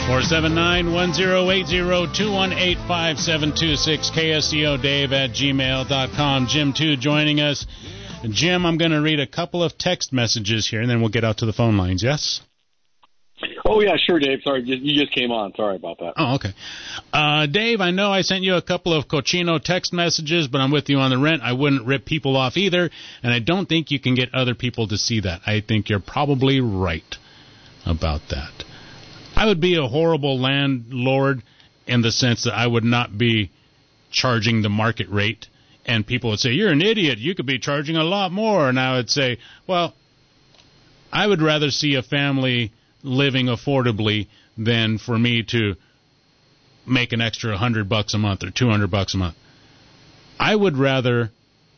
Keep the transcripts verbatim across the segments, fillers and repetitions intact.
four seven nine, one zero eight zero, two one eight, five seven two six, K S C O Dave at gmail dot com. Jim, too, joining us. Jim, I'm going to read a couple of text messages here, and then we'll get out to the phone lines, yes? Oh, yeah, sure, Dave. Sorry, you just came on. Sorry about that. Oh, okay. Uh, Dave, I know I sent you a couple of cochino text messages, but I'm with you on the rent. I wouldn't rip people off either, and I don't think you can get other people to see that. I think you're probably right about that. I would be a horrible landlord in the sense that I would not be charging the market rate, and people would say, you're an idiot, you could be charging a lot more. And I would say, well, I would rather see a family living affordably than for me to make an extra one hundred bucks a month or two hundred bucks a month. I would rather,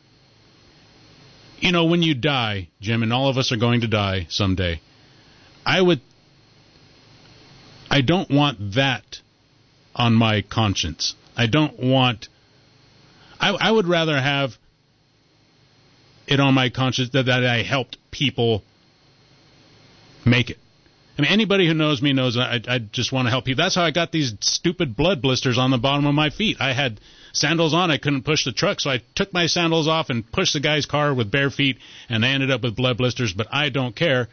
you know, when you die, Jim, and all of us are going to die someday, I would, I don't want that on my conscience. I don't want, I, I would rather have it on my conscience that, that I helped people make it. I mean, anybody who knows me knows I, I just want to help people. That's how I got these stupid blood blisters on the bottom of my feet. I had sandals on. I couldn't push the truck, so I took my sandals off and pushed the guy's car with bare feet, and I ended up with blood blisters. But I don't care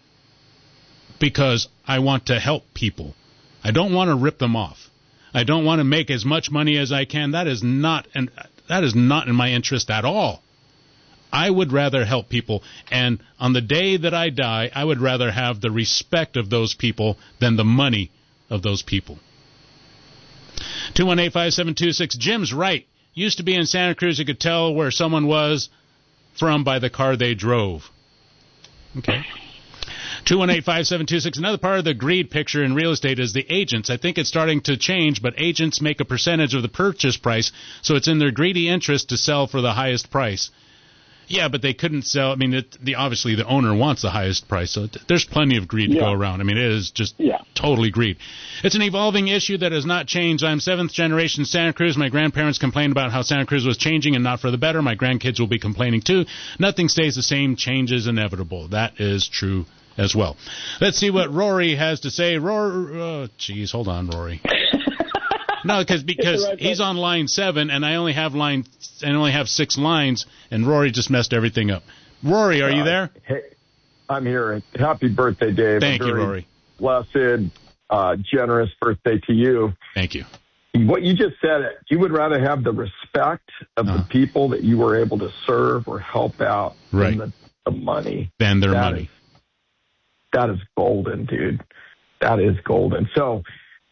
because I want to help people. I don't want to rip them off. I don't want to make as much money as I can. That is not, and that is not in my interest at all. I would rather help people, and on the day that I die, I would rather have the respect of those people than the money of those people. two one eight, five seven two six. Jim's right. Used to be in Santa Cruz, you could tell where someone was from by the car they drove. Okay. two one eight, five seven two six. Another part of the greed picture in real estate is the agents. I think it's starting to change, but agents make a percentage of the purchase price, so it's in their greedy interest to sell for the highest price. Yeah, but they couldn't sell. I mean, it, the obviously the owner wants the highest price, so there's plenty of greed to yeah. go around. I mean, it is just yeah. totally greed. It's an evolving issue that has not changed. I'm seventh generation Santa Cruz. My grandparents complained about how Santa Cruz was changing and not for the better. My grandkids will be complaining too. Nothing stays the same. Change is inevitable. That is true as well. Let's see what Rory has to say. Rory, oh, geez, hold on, Rory. No, because because right he's on line seven, and I only have line, I only have six lines, and Rory just messed everything up. Rory, are uh, you there? Hey, I'm here. Happy birthday, Dave. Thank you, Rory. Blessed, uh, generous birthday to you. Thank you. What you just said, you would rather have the respect of uh, the people that you were able to serve or help out right. than the, the money. Than their that money. Is, that is golden, dude. That is golden. So,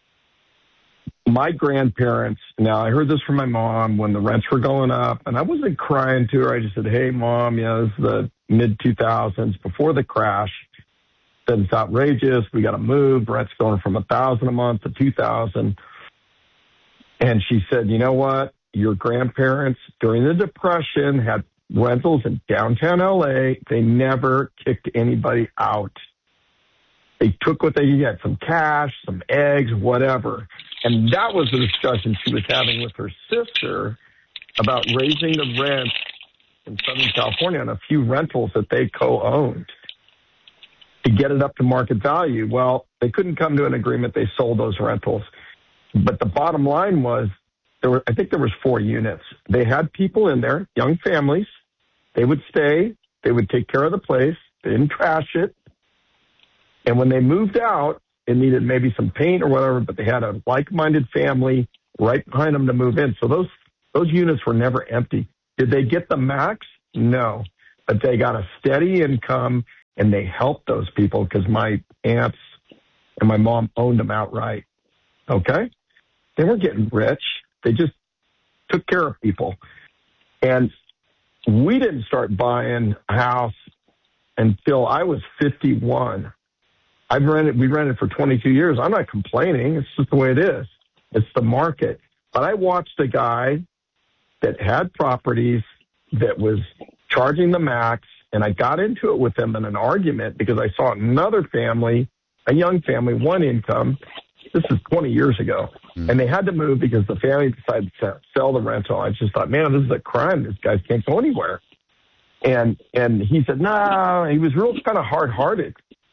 my grandparents, now I heard this from my mom when the rents were going up, and I wasn't crying to her. I just said, hey, Mom, yeah, this is the mid two thousands, before the crash. Said it's outrageous. We got to move. Rent's going from one thousand dollars a month to two thousand dollars. And she said, you know what? Your grandparents, during the Depression, had rentals in downtown L A. They never kicked anybody out. They took what they could get, some cash, some eggs, whatever. And that was the discussion she was having with her sister about raising the rent in Southern California on a few rentals that they co-owned to get it up to market value. Well, they couldn't come to an agreement. They sold those rentals. But the bottom line was, there were, I think there was four units. They had people in there, young families. They would stay. They would take care of the place. They didn't trash it. And when they moved out, it needed maybe some paint or whatever, but they had a like-minded family right behind them to move in. So those those units were never empty. Did they get the max? No. But they got a steady income, and they helped those people because my aunts and my mom owned them outright. Okay? They weren't getting rich. They just took care of people. And we didn't start buying a house until I was fifty-one. I've rented, we rented for twenty-two years. I'm not complaining. It's just the way it is. It's the market. But I watched a guy that had properties that was charging the max, and I got into it with him in an argument because I saw another family, a young family, one income. This is twenty years ago. Mm. And they had to move because the family decided to sell the rental. I just thought, man, this is a crime. This guy can't go anywhere. And, and he said, no, nah. He was real kind of hard-hearted.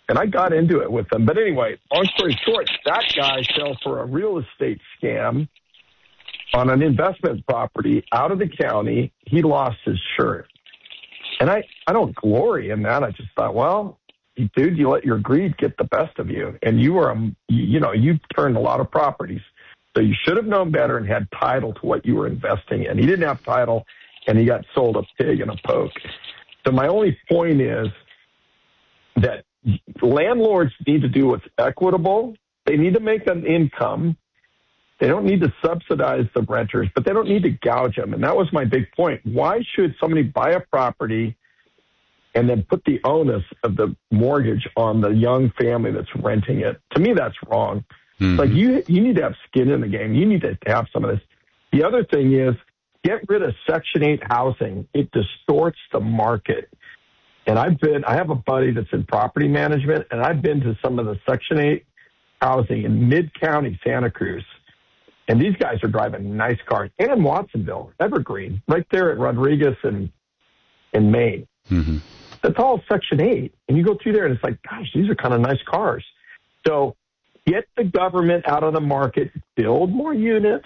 And I got into it with them. But anyway, long story short, that guy fell for a real estate scam on an investment property out of the county. He lost his shirt. And I, I don't glory in that. I just thought, well, dude, you let your greed get the best of you. And you were, um, you, you know, you turned a lot of properties. So you should have known better and had title to what you were investing in. He didn't have title, and he got sold a pig and a poke. So my only point is that landlords need to do what's equitable. They need to make an income. They don't need to subsidize the renters, but they don't need to gouge them. And that was my big point. Why should somebody buy a property and then put the onus of the mortgage on the young family that's renting it? To me, that's wrong. Mm-hmm. Like you, you need to have skin in the game. You need to have some of this. The other thing is get rid of Section eight housing. It distorts the market. And I've been, I have a buddy that's in property management, and I've been to some of the Section eight housing in mid-county Santa Cruz. And these guys are driving nice cars. And in Watsonville, Evergreen, right there at Rodriguez and in Maine. Mm-hmm. That's all Section eight. And you go through there, and it's like, gosh, these are kind of nice cars. So get the government out of the market, build more units,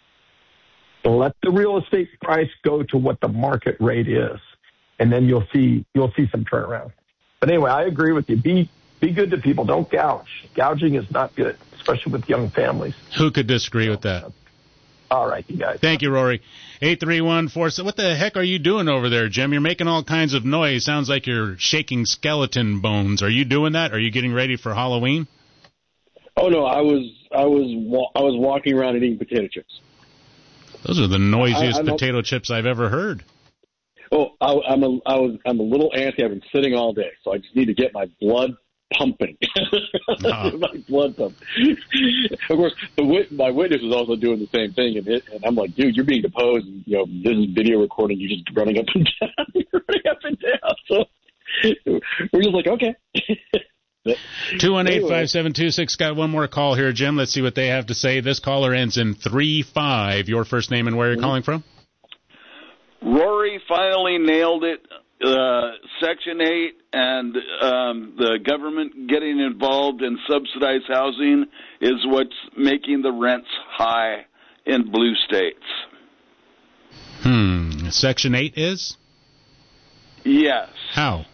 and let the real estate price go to what the market rate is. And then you'll see you'll see some turnaround. But anyway, I agree with you. Be be good to people. Don't gouge. Gouging is not good, especially with young families. Who could disagree with that? All right, you guys. Thank you, Rory. eight three one four. What the heck are you doing over there, Jim? You're making all kinds of noise. Sounds like you're shaking skeleton bones. Are you doing that? Are you getting ready for Halloween? Oh no, I was I was I was walking around and eating potato chips. Those are the noisiest I, potato chips I've ever heard. Oh, I, I'm a I was I'm a little antsy. I've been sitting all day, so I just need to get my blood pumping. Uh-huh. My blood pumping. Of course, the wit- my witness was also doing the same thing, and, it, and I'm like, dude, you're being deposed. And, you know, this is video recording. You're just running up and down. You're running up and down. So we're just like, okay. two one eight, five seven two six. Got one more call here, Jim. Let's see what they have to say. This caller ends in three five. Your first name and where you're mm-hmm. calling from? Rory finally nailed it. Uh, Section eight and um, the government getting involved in subsidized housing is what's making the rents high in blue states. Hmm. Section eight is? Yes. How?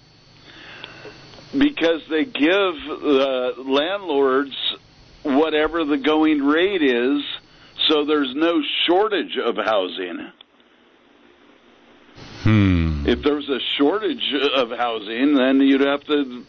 Because they give the landlords whatever the going rate is, so there's no shortage of housing. Hmm. If there was a shortage of housing, then you'd have to,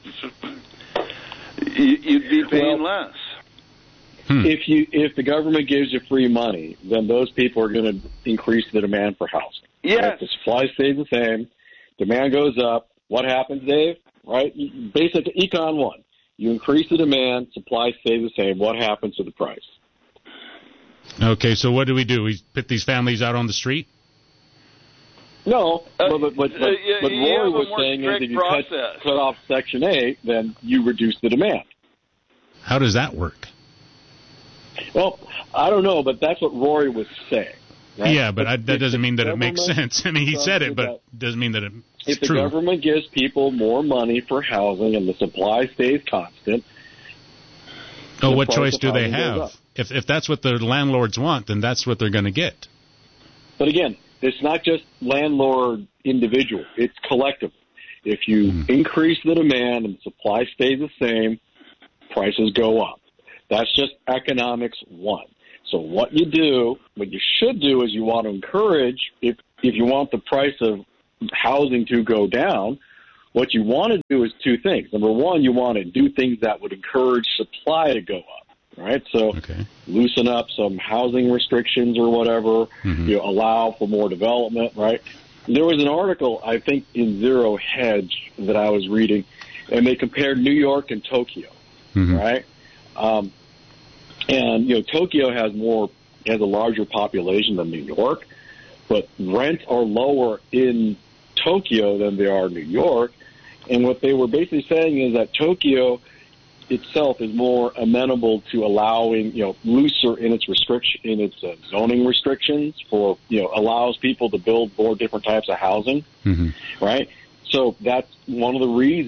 you'd be paying well, less. Hmm. If you if the government gives you free money, then those people are going to increase the demand for housing. Yes. Right? The supply stays the same, demand goes up. What happens, Dave? Right? Basic Econ one. You increase the demand, supply stays the same. What happens to the price? Okay, so what do we do? We put these families out on the street? No, uh, but, but, but, uh, yeah, but Rory was saying is if you cut, cut off Section eight, then you reduce the demand. How does that work? Well, I don't know, but that's what Rory was saying. Right? Yeah, but I, that doesn't mean that it makes sense. I mean, he said it, but it doesn't mean that it's if true. If the government gives people more money for housing and the supply stays constant... Oh, what choice do they have? If if that's what the landlords want, then that's what they're going to get. But again, it's not just landlord individual. It's collective. If you mm. increase the demand and the supply stays the same, prices go up. That's just economics one. So what you do, what you should do is you want to encourage, if if you want the price of housing to go down, what you want to do is two things. Number one, you want to do things that would encourage supply to go up, right? So okay. loosen up some housing restrictions or whatever, mm-hmm. you know, allow for more development, right? There was an article, I think, in Zero Hedge that I was reading, and they compared New York and Tokyo, mm-hmm. right? Um, and, you know, Tokyo has more, has a larger population than New York, but rents are lower in Tokyo than they are in New York. And what they were basically saying is that Tokyo itself is more amenable to allowing, you know, looser in its restriction, in its uh, zoning restrictions for, you know, allows people to build more different types of housing, mm-hmm. right? So that's one of the reasons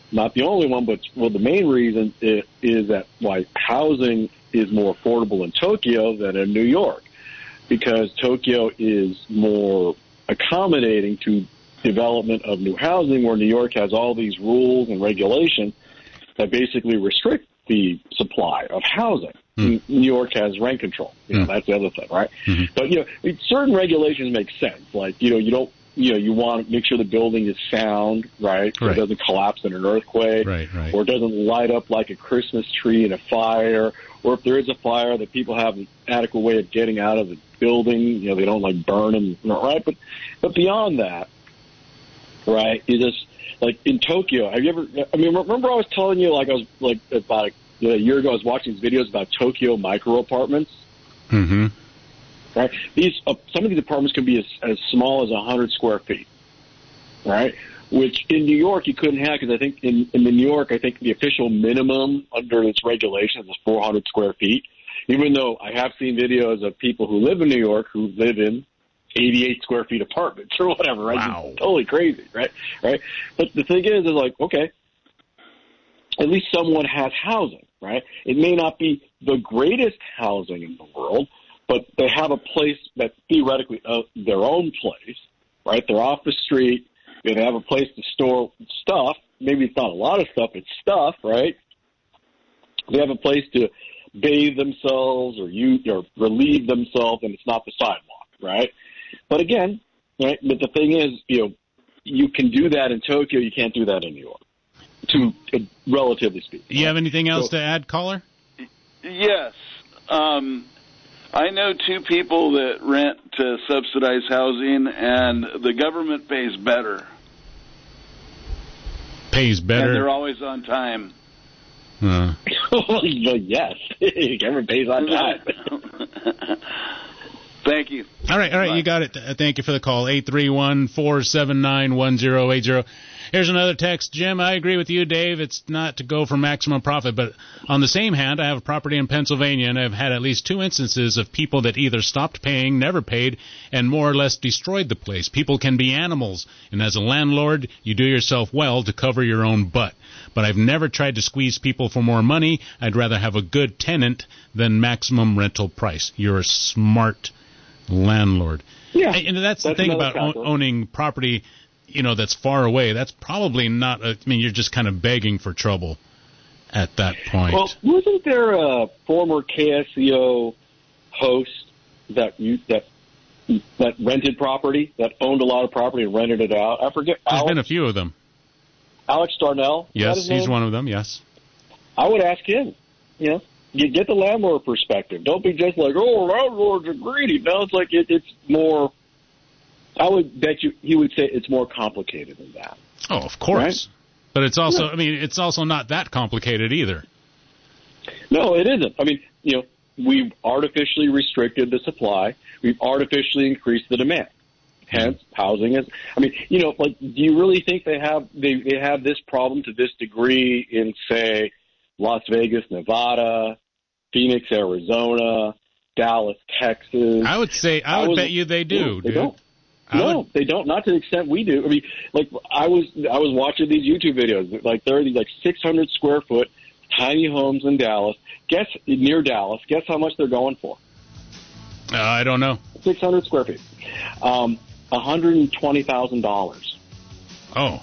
not the only one, but well, the main reason is, is that why housing is more affordable in Tokyo than in New York, because Tokyo is more accommodating to development of new housing, where New York has all these rules and regulations that basically restrict the supply of housing. Mm. New York has rent control. You know, mm. That's the other thing, right? Mm-hmm. But, you know, I mean, certain regulations make sense. Like, you know, you don't, you know, you want to make sure the building is sound, right? So right. It doesn't collapse in an earthquake. Right, right. Or it doesn't light up like a Christmas tree in a fire. Or if there is a fire, that people have an adequate way of getting out of the building. You know, they don't, like, burn them, right? But, but beyond that, right, you just, like, in Tokyo, have you ever, I mean, remember I was telling you, like, I was, like, about a, a year ago, I was watching these videos about Tokyo micro apartments? Mm-hmm. Right? These, uh, some of these apartments can be as, as small as one hundred square feet, right? Which in New York you couldn't have, because I think in, in New York, I think the official minimum under its regulations is four hundred square feet, even though I have seen videos of people who live in New York who live in eighty-eight square feet apartments or whatever, right? Wow. It's totally crazy, right? Right? But the thing is, is like, okay, at least someone has housing, right? It may not be the greatest housing in the world, but they have a place that theoretically uh, their own place, right? They're off the street. They have a place to store stuff. Maybe it's not a lot of stuff, it's stuff, right? They have a place to bathe themselves or use, or relieve themselves, and it's not the sidewalk, right? But again, right? But the thing is, you know, you can do that in Tokyo. You can't do that in New York, to uh, relatively speaking. You have anything else so, to add, caller? Yes. Um, I know two people that rent to subsidized housing, and the government pays better. Pays better? And they're always on time. Uh. Well, yes. Government pays on time. Thank you. All right, all right, Bye. You got it. Thank you for the call. eight three one, four seven nine, one zero eight zero. Here's another text. Jim, I agree with you, Dave. It's not to go for maximum profit, but on the same hand, I have a property in Pennsylvania, and I've had at least two instances of people that either stopped paying, never paid, and more or less destroyed the place. People can be animals, and as a landlord, you do yourself well to cover your own butt. But I've never tried to squeeze people for more money. I'd rather have a good tenant than maximum rental price. You're a smart landlord. Yeah, and that's, that's the thing about o- owning property, you know, that's far away. That's probably not, a, I mean, you're just kind of begging for trouble at that point. Well, wasn't there a former K S E O host that you, that that rented property, that owned a lot of property and rented it out? I forget. There's Alex, been a few of them. Alex Darnell? Yes, he's name? one of them, yes. I would ask him, you know, you get the landlord perspective. Don't be just like, oh, landlords are greedy. No, it's like it, it's more, I would bet you he would say it's more complicated than that. Oh, of course. Right? But it's also, Yeah. I mean, it's also not that complicated either. No, it isn't. I mean, you know, we've artificially restricted the supply. We've artificially increased the demand. Hence, housing is, I mean, you know, like, do you really think they have, they, they have this problem to this degree in, say, Las Vegas, Nevada, Phoenix, Arizona, Dallas, Texas? I would say, I, I would was, bet you they do, no, they dude. Don't. I no, would... they don't. Not to the extent we do. I mean, like, I was, I was watching these YouTube videos. Like, there are these, like, six hundred square foot tiny homes in Dallas. Guess, near Dallas, guess how much they're going for? Uh, I don't know. six hundred square feet. Um, one hundred twenty thousand dollars. Oh.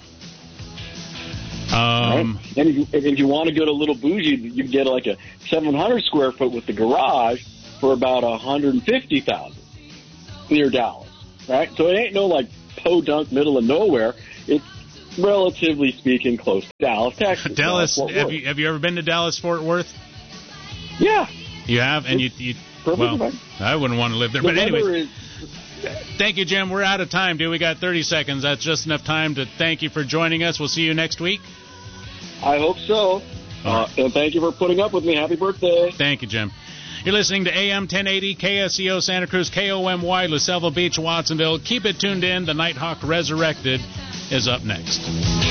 Um, right? And if you, if you want to go to a little bougie, you can get like a seven hundred square foot with the garage for about one hundred fifty thousand dollars near Dallas, right? So it ain't no like podunk middle of nowhere. It's relatively speaking close to Dallas, Texas. Dallas, Dallas, have you have you ever been to Dallas Fort Worth? Yeah. You have, and you, you well, fine. I wouldn't want to live there. The but anyways, is, thank you, Jim. We're out of time, dude. We got thirty seconds. That's just enough time to thank you for joining us. We'll see you next week. I hope so. Uh, and thank you for putting up with me. Happy birthday. Thank you, Jim. You're listening to A M ten eighty, K S E O Santa Cruz, K O M Y, LaSalle Beach, Watsonville. Keep it tuned in. The Nighthawk Resurrected is up next.